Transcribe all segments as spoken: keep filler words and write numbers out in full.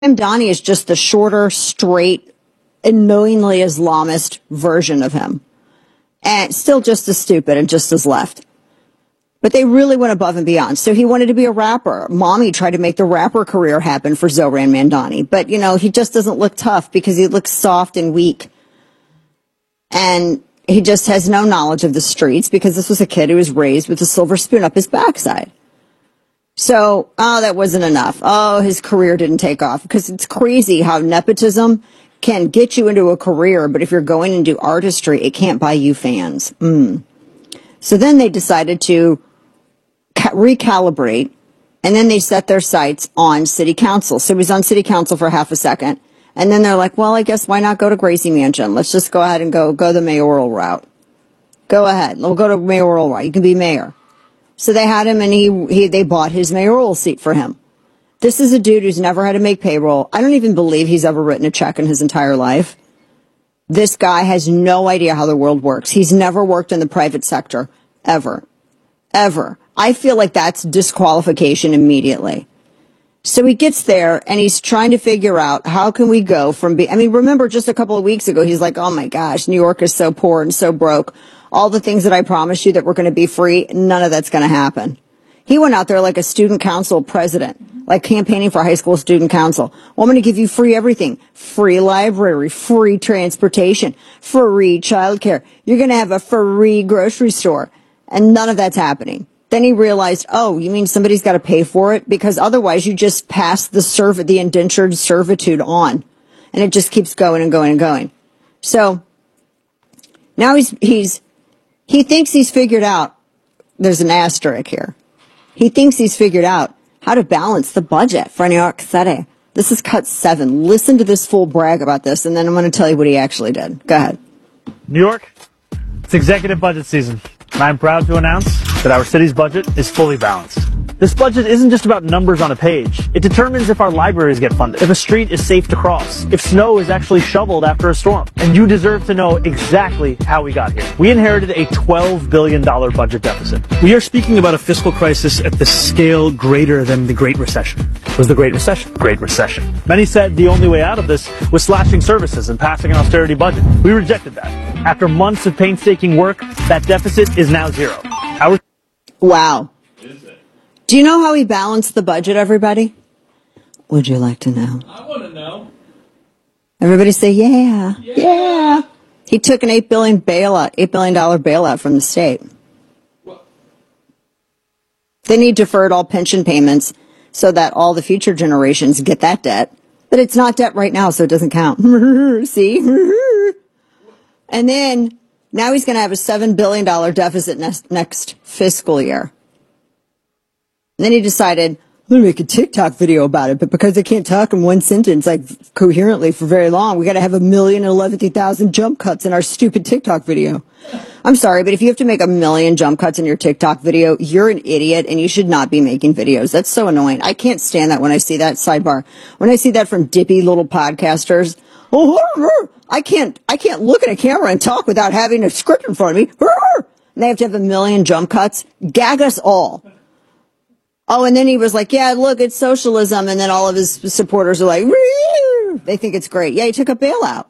Mamdani is just the shorter, straight, annoyingly Islamist version of him. And still just as stupid and just as left. But they really went above and beyond. So he wanted to be a rapper. Mommy tried to make the rapper career happen for Zohran Mamdani. But, you know, he just doesn't look tough because he looks soft and weak. And he just has no knowledge of the streets because this was a kid who was raised with a silver spoon up his backside. So, oh, that wasn't enough. Oh, his career didn't take off because it's crazy how nepotism can get you into a career, but if you're going into artistry, it can't buy you fans. Mm. So then they decided to ca- recalibrate, and then they set their sights on city council. So he was on city council for half a second, and then they're like, well, I guess why not go to Gracie Mansion? Let's just go ahead and go go the mayoral route. Go ahead. We'll go to mayoral route. You can be mayor. So they had him, and he, he they bought his mayoral seat for him. This is a dude who's never had to make payroll. I don't even believe he's ever written a check in his entire life. This guy has no idea how the world works. He's never worked in the private sector, ever, ever. I feel like that's disqualification immediately. So he gets there, and he's trying to figure out how can we go from being, I mean, remember just a couple of weeks ago, he's like, oh my gosh, New York is so poor and so broke. All the things that I promised you that were going to be free, none of that's going to happen. He went out there like a student council president, like campaigning for high school student council. Well, I'm going to give you free everything. Free library, free transportation, free childcare. You're going to have a free grocery store. And none of that's happening. Then he realized, oh, you mean somebody's got to pay for it? Because otherwise you just pass the serv- the indentured servitude on. And it just keeps going and going and going. So now he's, he's, he thinks he's figured out, there's an asterisk here. He thinks he's figured out how to balance the budget for New York City. This is cut seven. Listen to this full brag about this, and then I'm going to tell you what he actually did. Go ahead. New York, it's executive budget season, and I'm proud to announce that our city's budget is fully balanced. This budget isn't just about numbers on a page. It determines if our libraries get funded, if a street is safe to cross, if snow is actually shoveled after a storm. And you deserve to know exactly how we got here. We inherited a twelve billion dollars budget deficit. We are speaking about a fiscal crisis at the scale greater than the Great Recession. Was the Great Recession? Great Recession. Many said the only way out of this was slashing services and passing an austerity budget. We rejected that. After months of painstaking work, that deficit is now zero. Our Wow. Do you know how he balanced the budget, everybody? Would you like to know? I want to know. Everybody say, yeah, yeah, yeah. He took an eight billion dollars bailout, eight billion dollars bailout from the state. What? Then he deferred all pension payments so that all the future generations get that debt. But it's not debt right now, so it doesn't count. See? And then now he's going to have a seven billion dollars deficit next, next fiscal year. And then he decided, I'm going to make a TikTok video about it, but because I can't talk in one sentence, like, coherently for very long, we got to have a million and eleven thousand jump cuts in our stupid TikTok video. I'm sorry, but if you have to make a million jump cuts in your TikTok video, you're an idiot and you should not be making videos. That's so annoying. I can't stand that when I see that. Sidebar. When I see that from dippy little podcasters, oh, I can't, I can't look at a camera and talk without having a script in front of me. And they have to have a million jump cuts. Gag us all. Oh, and then he was like, yeah, look, it's socialism. And then all of his supporters are like, Ree! They think it's great. Yeah, he took a bailout.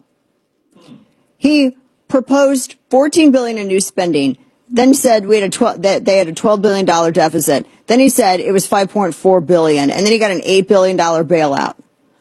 He proposed fourteen billion dollars in new spending, then said we had a twelve, that they had a twelve billion dollars deficit. Then he said it was five point four billion dollars. And then he got an eight billion dollars bailout.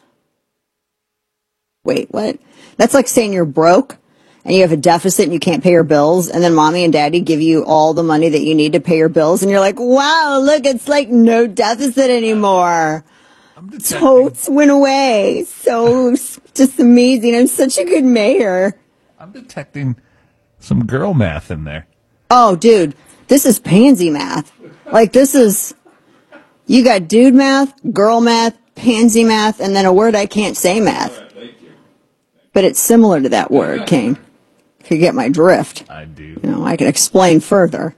Wait, what? That's like saying you're broke and you have a deficit and you can't pay your bills, and then mommy and daddy give you all the money that you need to pay your bills, and you're like, wow, look, it's like no deficit anymore. Totes went away. So just amazing. I'm such a good mayor. I'm detecting some girl math in there. Oh, dude, this is pansy math. Like, this is, you got dude math, girl math, pansy math, and then a word I can't say math. All right, thank you. But it's similar to that word, King. If you get my drift. I do. You know, I can explain further.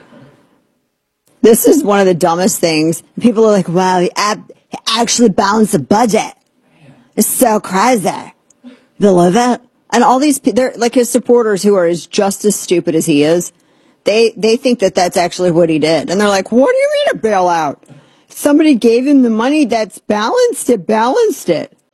This is one of the dumbest things. People are like, wow, he, ab- he actually balanced the budget. It's so crazy. Believe it? And all these, they're like his supporters who are as just as stupid as he is. They, they think that that's actually what he did. And they're like, what do you mean a bailout? Somebody gave him the money that's balanced it, balanced it.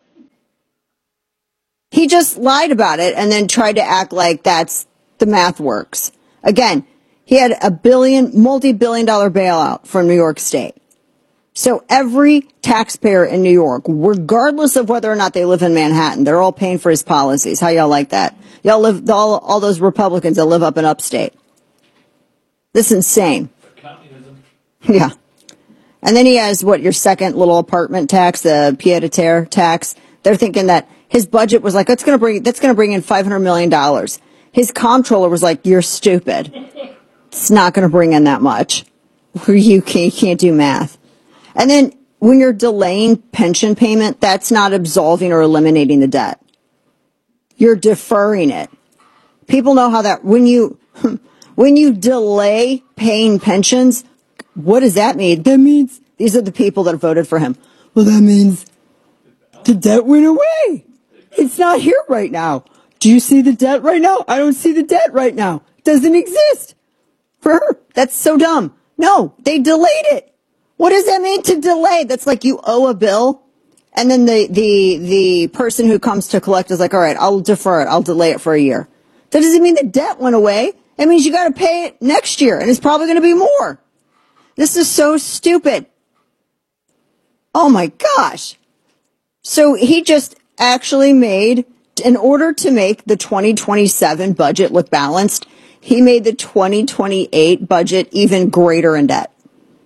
He just lied about it and then tried to act like that's the math works. Again, he had a billion, multi-billion dollar bailout from New York State. So every taxpayer in New York, regardless of whether or not they live in Manhattan, they're all paying for his policies. How y'all like that? Y'all live, all, all those Republicans that live up in upstate. This is insane. Communism. Yeah. And then he has, what, your second little apartment tax, the pied-à-terre tax. They're thinking that his budget was like, that's going to bring, that's going to bring in five hundred million dollars. His comptroller was like, you're stupid. It's not going to bring in that much. You can't, you can't do math. And then when you're delaying pension payment, that's not absolving or eliminating the debt. You're deferring it. People know how that, when you, when you delay paying pensions, what does that mean? That means these are the people that voted for him. Well, that means the debt went away. It's not here right now. Do you see the debt right now? I don't see the debt right now. It doesn't exist. For her, that's so dumb. No, they delayed it. What does that mean to delay? That's like you owe a bill, and then the, the, the person who comes to collect is like, all right, I'll defer it. I'll delay it for a year. That doesn't mean the debt went away. It means you got to pay it next year, and it's probably going to be more. This is so stupid. Oh my gosh. So he just actually made, in order to make the twenty twenty-seven budget look balanced, he made the twenty twenty-eight budget even greater in debt.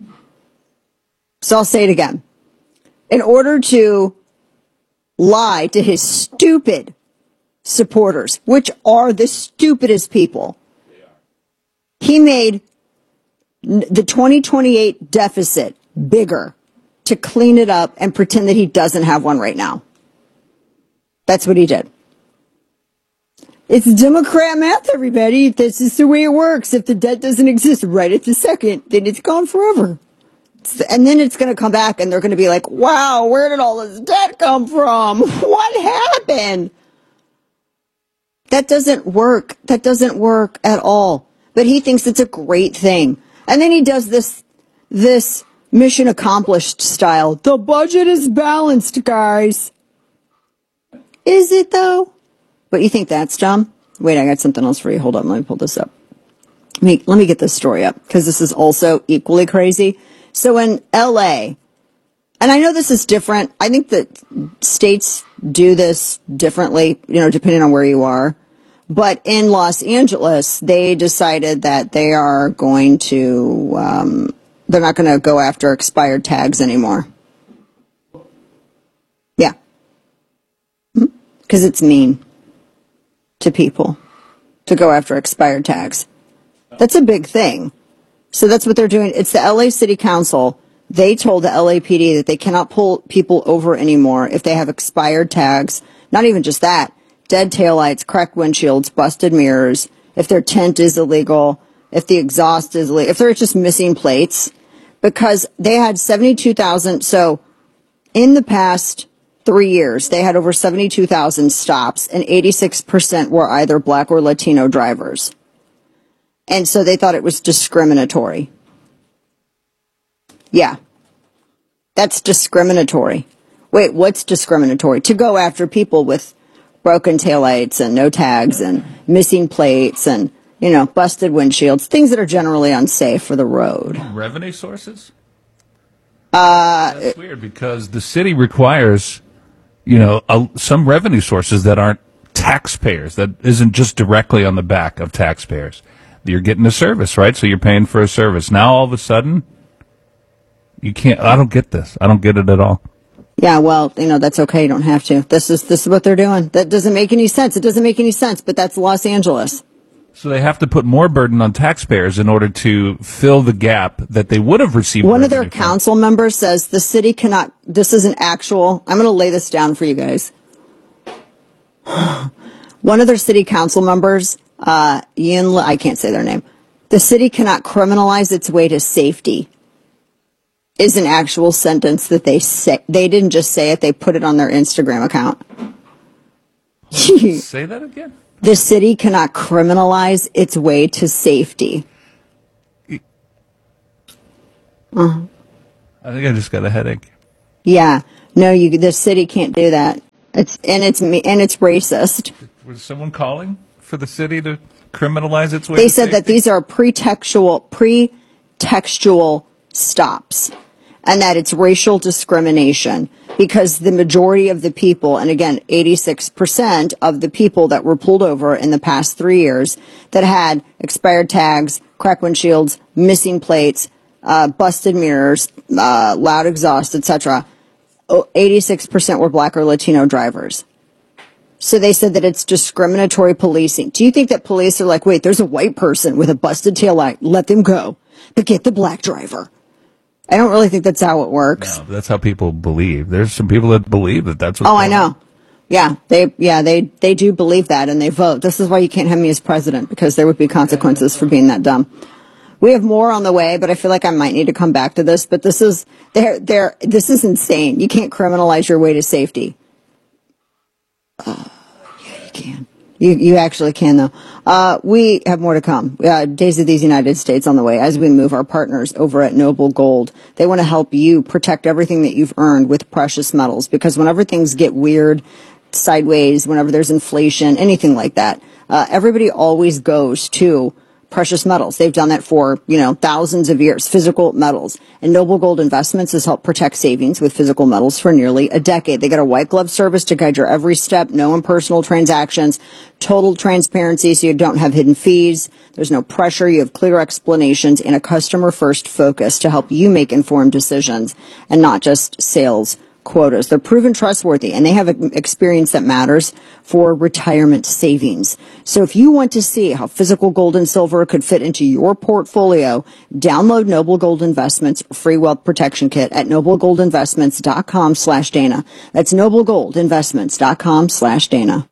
So I'll say it again. In order to lie to his stupid supporters, which are the stupidest people, he made the twenty twenty-eight deficit bigger to clean it up and pretend that he doesn't have one right now. That's what he did. It's Democrat math, everybody. This is the way it works. If the debt doesn't exist right at the second, then it's gone forever. And then it's going to come back and they're going to be like, wow, where did all this debt come from? What happened? That doesn't work. That doesn't work at all. But he thinks it's a great thing. And then he does this, this mission accomplished style. The budget is balanced, guys. Is it though? But you think that's dumb? Wait, I got something else for you. Hold on. Let me pull this up. Let me, let me get this story up because this is also equally crazy. So in L A, and I know this is different. I think that states do this differently, you know, depending on where you are. But in Los Angeles, they decided that they are going to, um, they're not going to go after expired tags anymore. Yeah. Because it's mean to people to go after expired tags. That's a big thing. So that's what they're doing. It's the L A City Council. They told the L A P D that they cannot pull people over anymore if they have expired tags. Not even just that. Dead taillights, cracked windshields, busted mirrors, if their tent is illegal, if the exhaust is illegal, if they're just missing plates. Because they had seventy-two thousand. So in the past three years, they had over seventy-two thousand stops, and eighty-six percent were either black or Latino drivers. And so they thought it was discriminatory. Yeah. That's discriminatory. Wait, what's discriminatory? To go after people with broken taillights and no tags and missing plates and, you know, busted windshields, things that are generally unsafe for the road. Revenue sources? Uh, That's weird because the city requires, you know, a, some revenue sources that aren't taxpayers, that isn't just directly on the back of taxpayers. You're getting a service, right? So you're paying for a service. Now all of a sudden, you can't, I don't get this. I don't get it at all. Yeah, well, you know, that's okay. You don't have to. This is, this is what they're doing. That doesn't make any sense. It doesn't make any sense, but that's Los Angeles. So they have to put more burden on taxpayers in order to fill the gap that they would have received. One of their council members says the city cannot, this is an actual, I'm going to lay this down for you guys. One of their city council members, uh, Yin, I can't say their name. The city cannot criminalize its way to safety is an actual sentence that they say. They didn't just say it, they put it on their Instagram account. Say that again? The city cannot criminalize its way to safety. Uh-huh. I think I just got a headache. Yeah. No, you. The city can't do that. It's and it's and it's racist. Was someone calling for the city to criminalize its way? They to said safety? that these are pretextual pretextual stops, and that it's racial discrimination because the majority of the people, and again, eighty-six percent of the people that were pulled over in the past three years that had expired tags, cracked windshields, missing plates, uh, busted mirrors, uh, loud exhaust, et cetera, eighty-six percent were black or Latino drivers. So they said that it's discriminatory policing. Do you think that police are like, wait, there's a white person with a busted taillight, let them go, but get the black driver? I don't really think that's how it works. No, that's how people believe. There's some people that believe that that's what. Oh, I know. Yeah, they yeah they they do believe that, and they vote. This is why you can't have me as president, because there would be consequences for being that dumb. We have more on the way, but I feel like I might need to come back to this. But this is there there this is insane. You can't criminalize your way to safety. Uh, yeah, you can. You you actually can, though. Uh, we have more to come. Uh, Days of these United States on the way as we move our partners over at Noble Gold. They want to help you protect everything that you've earned with precious metals, because whenever things get weird, sideways, whenever there's inflation, anything like that, uh, everybody always goes to precious metals. They've done that for, you know, thousands of years, physical metals. And Noble Gold Investments has helped protect savings with physical metals for nearly a decade. They got a white glove service to guide your every step, no impersonal transactions, total transparency so you don't have hidden fees. There's no pressure. You have clear explanations and a customer first focus to help you make informed decisions and not just sales quotas. They're proven trustworthy, and they have experience that matters for retirement savings. So if you want to see how physical gold and silver could fit into your portfolio, download Noble Gold Investments free wealth protection kit at noblegoldinvestments.com slash Dana. That's noblegoldinvestments.com slash Dana.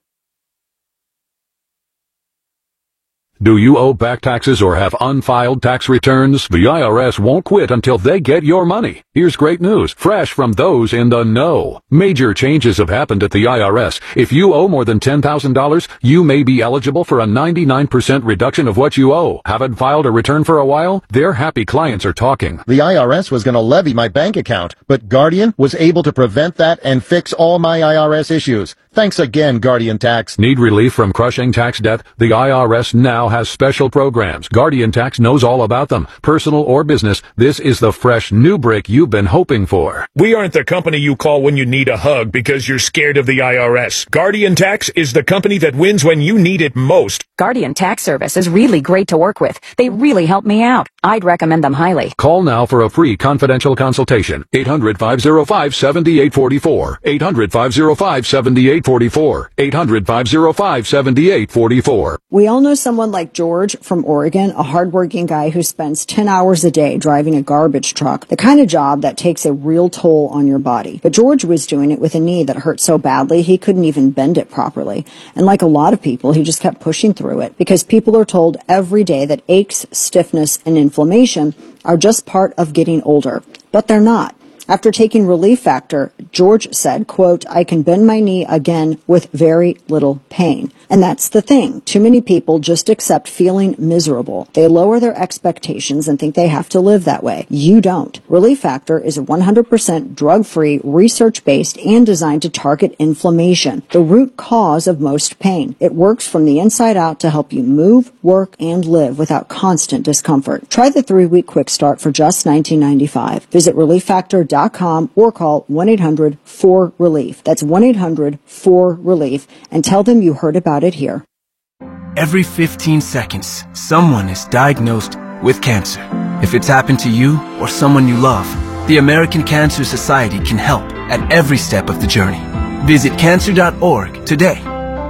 Do you owe back taxes or have unfiled tax returns? The I R S won't quit until they get your money. Here's great news, fresh from those in the know. Major changes have happened at the I R S. If you owe more than ten thousand dollars, you may be eligible for a ninety-nine percent reduction of what you owe. Haven't filed a return for a while? Their happy clients are talking. The I R S was going to levy my bank account, but Guardian was able to prevent that and fix all my I R S issues. Thanks again, Guardian Tax. Need relief from crushing tax debt? The I R S now has special programs. Guardian Tax knows all about them. Personal or business, this is the fresh new brick you've been hoping for. We aren't the company you call when you need a hug because you're scared of the I R S. Guardian Tax is the company that wins when you need it most. Guardian Tax Service is really great to work with. They really help me out. I'd recommend them highly. Call now for a free confidential consultation. eight hundred, five oh five, seven eight four four. eight hundred, five oh five, seven eight four four. eight hundred, five oh five, seven eight four four. We all know someone like George from Oregon, a hardworking guy who spends ten hours a day driving a garbage truck, the kind of job that takes a real toll on your body. But George was doing it with a knee that hurt so badly he couldn't even bend it properly. And like a lot of people, he just kept pushing through it because people are told every day that aches, stiffness, and inflammation are just part of getting older. But they're not. After taking Relief Factor, George said, quote, I can bend my knee again with very little pain. And that's the thing. Too many people just accept feeling miserable. They lower their expectations and think they have to live that way. You don't. Relief Factor is one hundred percent drug-free, research-based, and designed to target inflammation, the root cause of most pain. It works from the inside out to help you move, work, and live without constant discomfort. Try the three-week quick start for just nineteen ninety-five. Visit relief factor dot com or call one eight hundred four relief. That's one eight hundred four relief and tell them you heard about it here. Every fifteen seconds, someone is diagnosed with cancer. If it's happened to you or someone you love, the American Cancer Society can help at every step of the journey. Visit cancer dot org today.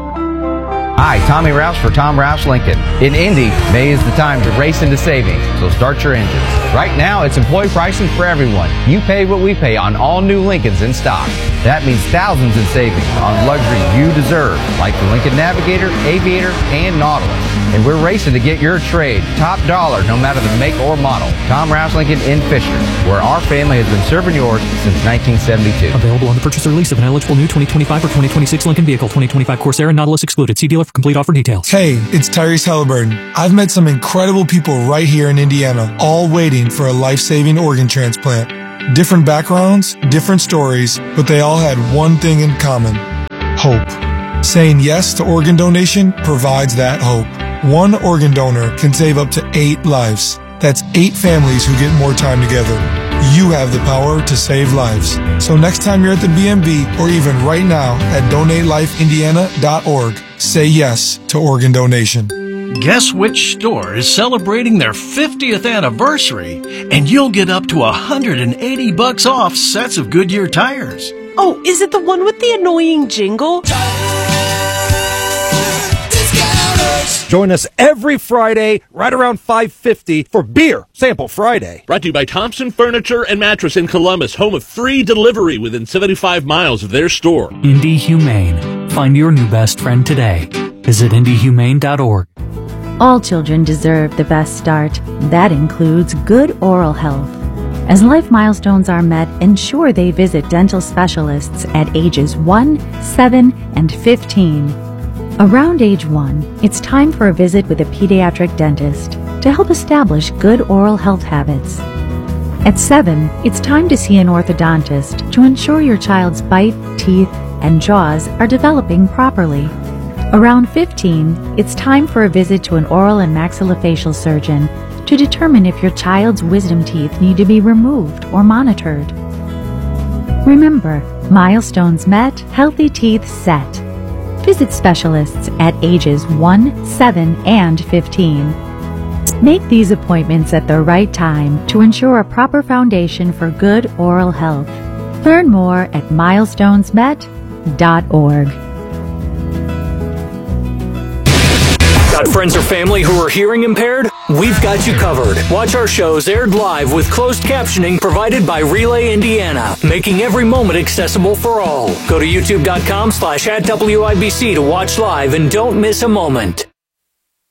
Hi, Tommy Rouse for Tom Rouse Lincoln. In Indy, May is the time to race into savings, so start your engines. Right now, it's employee pricing for everyone. You pay what we pay on all new Lincolns in stock. That means thousands in savings on luxury you deserve, like the Lincoln Navigator, Aviator, and Nautilus. And we're racing to get your trade top dollar no matter the make or model. Tom Rouse Lincoln in Fisher, where our family has been serving yours since nineteen seventy-two. Available on the purchase or lease of an eligible new twenty twenty-five or twenty twenty-six Lincoln vehicle. twenty twenty-five Corsair and Nautilus excluded. See dealer for complete offer details. Hey, it's Tyrese Halliburton. I've met some incredible people right here in Indiana, all waiting for a life-saving organ transplant. Different backgrounds, different stories, but they all had one thing in common. hope. Saying yes to organ donation provides that hope. One organ donor can save up to eight lives. That's eight families who get more time together. You have the power to save lives. So next time you're at the B M V, or even right now at donate life indiana dot org, say yes to organ donation. Guess which store is celebrating their fiftieth anniversary, and you'll get up to one hundred eighty bucks off sets of Goodyear tires. Oh, is it the one with the annoying jingle? Join us every Friday right around five fifty for Beer Sample Friday. Brought to you by Thompson Furniture and Mattress in Columbus, home of free delivery within seventy-five miles of their store. Indy Humane. Find your new best friend today. Visit indy humane dot org. All children deserve the best start. That includes good oral health. As life milestones are met, ensure they visit dental specialists at ages one, seven, and fifteen. Around age one, it's time for a visit with a pediatric dentist to help establish good oral health habits. At seven, it's time to see an orthodontist to ensure your child's bite, teeth, and jaws are developing properly. Around fifteen, it's time for a visit to an oral and maxillofacial surgeon to determine if your child's wisdom teeth need to be removed or monitored. Remember, milestones met, healthy teeth set. Visit specialists at ages one, seven, and fifteen. Make these appointments at the right time to ensure a proper foundation for good oral health. Learn more at milestones met dot org. Got friends or family who are hearing impaired? We've got you covered. Watch our shows aired live with closed captioning provided by Relay Indiana, making every moment accessible for all. Go to youtube dot com slash at W I B C to watch live and don't miss a moment.